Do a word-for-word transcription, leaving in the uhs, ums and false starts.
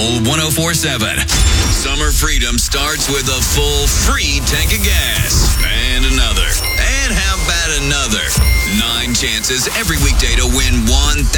one oh four point seven. Summer freedom starts with a full free tank of gas. And another. And how about another? Nine chances every weekday to win one